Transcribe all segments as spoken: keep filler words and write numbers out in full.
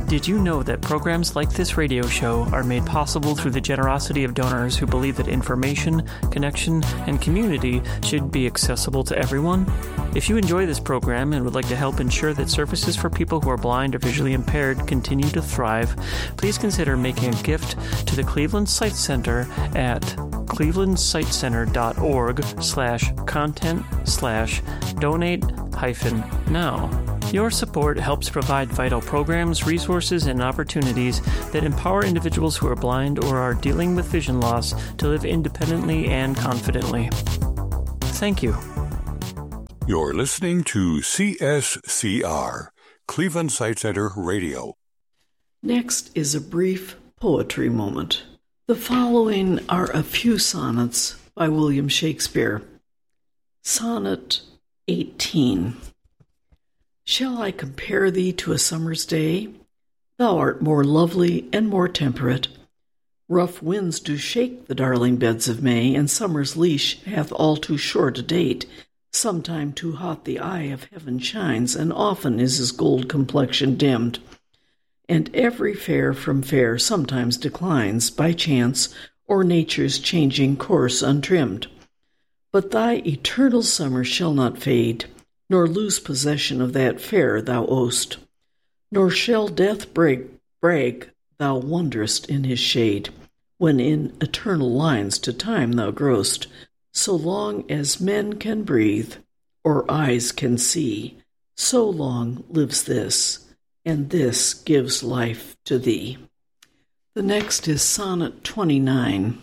Did you know that programs like this radio show are made possible through the generosity of donors who believe that information, connection, and community should be accessible to everyone? If you enjoy this program and would like to help ensure that services for people who are blind or visually impaired continue to thrive, please consider making a gift to the Cleveland Sight Center at clevelandsightcenter.org slash content slash donate hyphen now. Your support helps provide vital programs, resources, and opportunities that empower individuals who are blind or are dealing with vision loss to live independently and confidently. Thank you. You're listening to C S C R, Cleveland Sight Center Radio. Next is a brief poetry moment. The following are a few sonnets by William Shakespeare. Sonnet eighteen. Shall I compare thee to a summer's day? Thou art more lovely and more temperate. Rough winds do shake the darling beds of May, and summer's leash hath all too short a date. Sometime too hot the eye of heaven shines, and often is his gold complexion dimmed. And every fair from fair sometimes declines, by chance, or nature's changing course untrimmed. But thy eternal summer shall not fade, nor lose possession of that fair thou owest. Nor shall death brag, brag thou wanderest in his shade, when in eternal lines to time thou growest. So long as men can breathe, or eyes can see, so long lives this, and this gives life to thee. The next is Sonnet twenty-nine.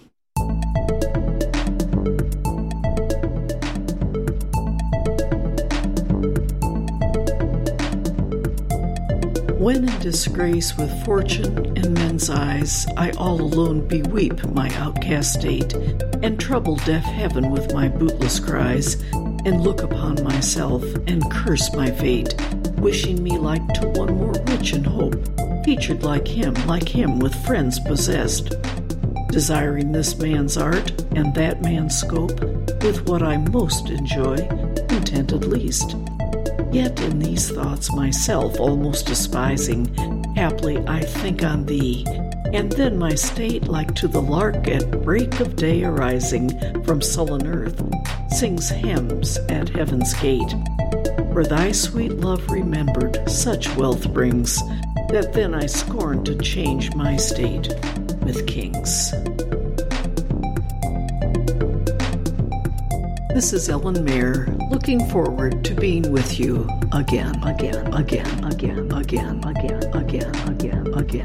When in disgrace with fortune in men's eyes, I all alone beweep my outcast state, and trouble deaf heaven with my bootless cries, and look upon myself and curse my fate, wishing me like to one more rich in hope, featured like him, like him with friends possessed, desiring this man's art and that man's scope, with what I most enjoy, contented least. Yet in these thoughts myself almost despising, haply I think on thee, and then my state, like to the lark at break of day arising from sullen earth, sings hymns at heaven's gate. For thy sweet love remembered such wealth brings, that then I scorn to change my state with kings. This is Ellen Mayer, looking forward to being with you again, again, again, again, again, again, again, again, again.